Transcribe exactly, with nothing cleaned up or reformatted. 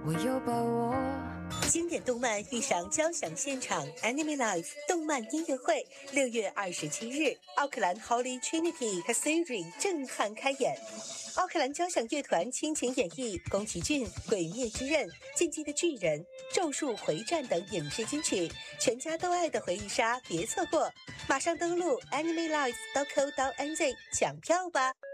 我有把握。 经典动漫遇上交响现场 Anime Live 动漫音乐会，六月二十七日，奥克兰 Holy Trinity Cathedral 震撼开演。奥克兰交响乐团倾情演绎宫崎骏《鬼灭之刃》、《进击的巨人》、《咒术回战》等影视金曲，全家都爱的回忆杀，别错过！马上登录 animelive 点 co 点 nz 抢票吧。